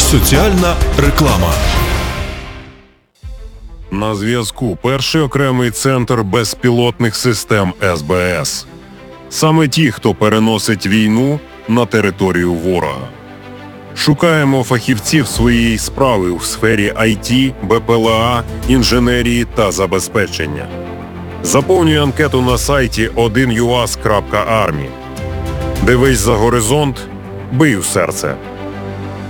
Соціальна реклама. На зв'язку перший окремий центр безпілотних систем СБС. Саме ті, хто переносить війну на територію ворога. Шукаємо фахівців своєї справи у сфері IT, БПЛА, інженерії та забезпечення. Заповнюй анкету на сайті 1uas.army. Дивись за горизонт, бий у серце.